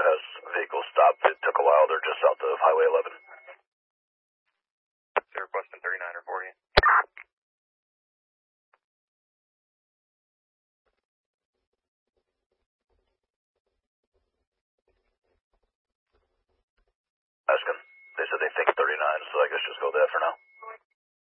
has vehicles stopped. It took a while. They're just south of Highway 11. They're requesting 39 or 40. Asking. They said they think 39, so I guess just go there for now.